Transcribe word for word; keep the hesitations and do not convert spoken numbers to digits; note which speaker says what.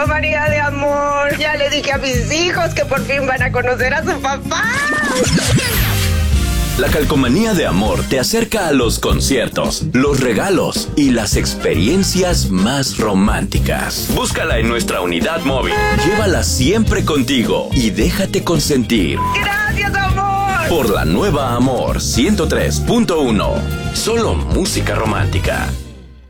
Speaker 1: calcomanía de amor. Ya le dije a mis hijos que por fin van a conocer a su papá.
Speaker 2: La calcomanía de amor te acerca a los conciertos, los regalos y las experiencias más románticas. Búscala en nuestra unidad móvil. Llévala siempre contigo y déjate consentir.
Speaker 1: ¡Gracias, amor!
Speaker 2: Por la nueva Amor ciento tres punto uno. Solo música romántica.